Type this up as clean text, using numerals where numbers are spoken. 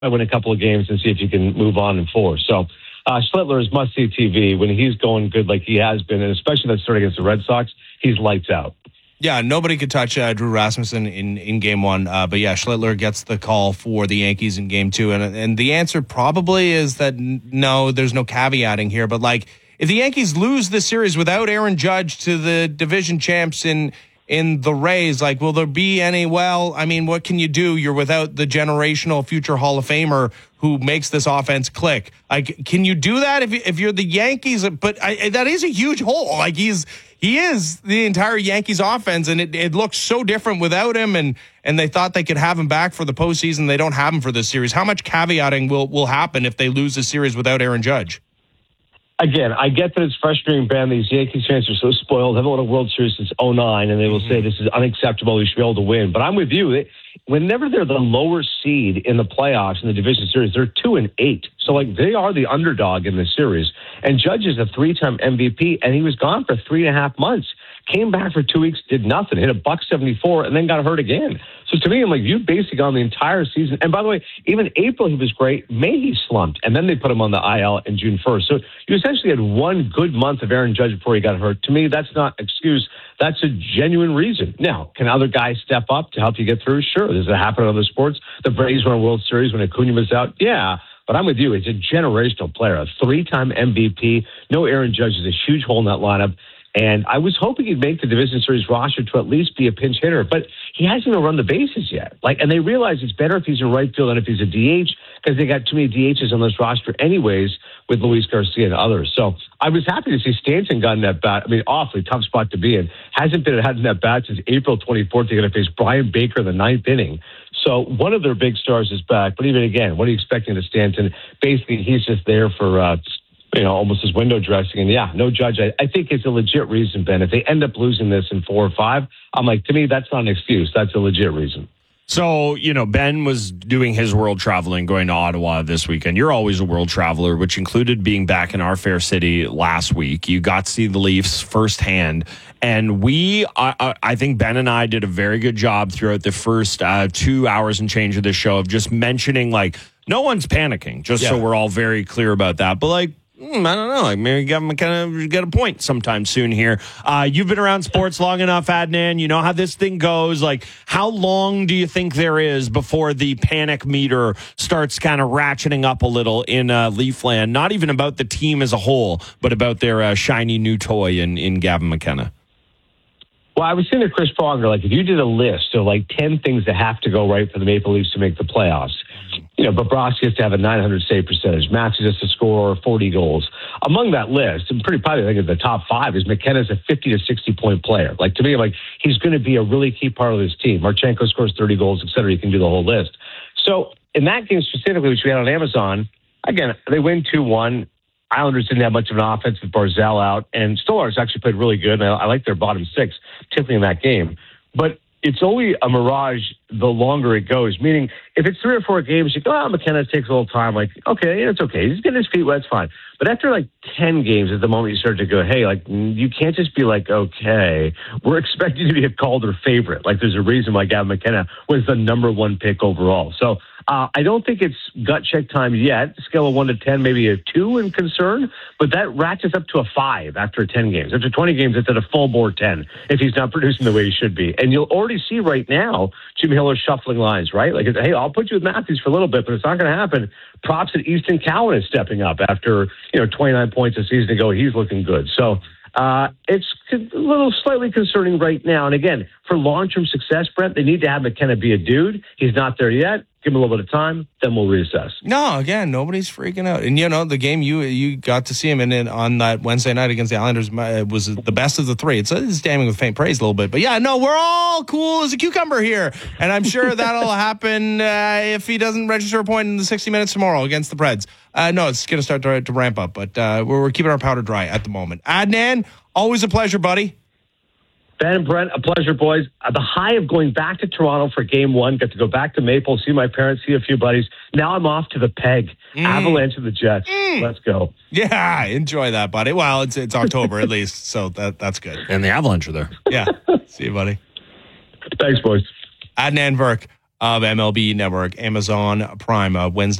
win a couple of games and see if you can move on in 4. So Schlittler is must-see TV when he's going good like he has been, and especially that start against the Red Sox, he's lights out. Yeah, nobody could touch Drew Rasmussen in Game 1. But yeah, Schlittler gets the call for the Yankees in Game 2. And the answer probably is that no, there's no caveating here. But like, if the Yankees lose this series without Aaron Judge to the division champs in the Rays, like, will there be any, well, I mean, what can you do? You're without the generational future Hall of Famer who makes this offense click. Like, can you do that if you're the Yankees? But that is a huge hole. Like, he is the entire Yankees offense, and it looks so different without him, and they thought they could have him back for the postseason. They don't have him for this series. How much caveating will happen if they lose the series without Aaron Judge? Again, I get that it's frustrating, Ben. These Yankees fans are so spoiled. Haven't won a World Series since 2009, and they will say this is unacceptable. We should be able to win. But I'm with you. Whenever they're the lower seed in the playoffs in the division series, they're 2-8. So, like, they are the underdog in this series. And Judge is a 3-time MVP, and he was gone for 3.5 months. Came back for 2 weeks, did nothing, hit a $174, and then got hurt again. So to me, I'm like, you've basically gone the entire season. And by the way, even April, he was great. May, he slumped, and then they put him on the IL in June 1st. So you essentially had one good month of Aaron Judge before he got hurt. To me, that's not an excuse. That's a genuine reason. Now, can other guys step up to help you get through? Sure. Does it happen in other sports? The Braves won a World Series when Acuna was out? Yeah. But I'm with you. It's a generational player, a 3-time MVP. No Aaron Judge is a huge hole in that lineup. And I was hoping he'd make the division series roster to at least be a pinch hitter, but he hasn't even run the bases yet. And they realize it's better if he's in right field than if he's a DH, because they got too many DHs on this roster anyways with Luis Garcia and others. So I was happy to see Stanton got in that bat. I mean, awfully tough spot to be in. Hasn't been in that bat since April 24th. They're going to face Brian Baker in the 9th inning. So one of their big stars is back. But even again, what are you expecting to Stanton? Basically, he's just there for almost as window dressing. And yeah, no Judge. I think it's a legit reason, Ben. If they end up losing this in 4 or 5, I'm like, to me, that's not an excuse. That's a legit reason. So, Ben was doing his world traveling, going to Ottawa this weekend. You're always a world traveler, which included being back in our fair city last week. You got to see the Leafs firsthand. And I think Ben and I did a very good job throughout the first 2 hours and change of the show of just mentioning, like, no one's panicking, so we're all very clear about that. But, like, I don't know. Like, maybe get a point sometime soon here. You've been around sports long enough, Adnan. You know how this thing goes. Like, how long do you think there is before the panic meter starts kind of ratcheting up a little in Leafland? Not even about the team as a whole, but about their shiny new toy in Gavin McKenna. Well, I was saying to Chris Pronger, like, if you did a list of, 10 things that have to go right for the Maple Leafs to make the playoffs, Bobrovsky has to have a .900 save percentage. Matthews has to score 40 goals. Among that list, and pretty probably, I think, in the top 5 is McKenna's a 50 to 60-point player. Like, to me, he's going to be a really key part of this team. Marchenko scores 30 goals, et cetera. You can do the whole list. So, in that game specifically, which we had on Amazon, again, they win 2-1. Islanders didn't have much of an offense with Barzal out, and Stolarz actually played really good, and I like their bottom 6, particularly in that game. But it's only a mirage the longer it goes, meaning if it's 3 or 4 games, you go, McKenna takes a little time, okay, it's okay. He's getting his feet wet, it's fine. But after 10 games is the moment you start to go, hey, you can't just be okay, we're expecting to be a Calder favorite. There's a reason why Gavin McKenna was the number 1 pick overall. So I don't think it's gut check time yet. Scale of 1 to 10, maybe a 2 in concern, but that ratchets up to a 5 after 10 games. After 20 games, it's at a full bore 10 if he's not producing the way he should be. And you'll already see right now Jim Hiller shuffling lines, right? Hey, I'll put you with Matthews for a little bit, but it's not going to happen. Props that Easton Cowan is stepping up after 29 points a season ago. He's looking good. So it's a little slightly concerning right now. And again, for long-term success, Brent, they need to have McKenna be a dude. He's not there yet. Give him a little bit of time, then we'll reassess. No, again, nobody's freaking out. And, the game you got to see him in on that Wednesday night against the Islanders was the best of the 3. It's damning with faint praise a little bit. But, yeah, no, we're all cool as a cucumber here. And I'm sure that'll happen if he doesn't register a point in the 60 minutes tomorrow against the Preds. No, it's going to start to ramp up. But we're keeping our powder dry at the moment. Adnan, always a pleasure, buddy. Ben and Brent, a pleasure, boys. The high of going back to Toronto for Game 1, got to go back to Maple, see my parents, see a few buddies. Now I'm off to the Peg. Avalanche of the Jets. Let's go. Yeah, enjoy that, buddy. Well, it's October at least, so that's good. And the Avalanche are there. Yeah. See you, buddy. Thanks, boys. Adnan Virk. of MLB Network, Amazon Prime, Wednesday.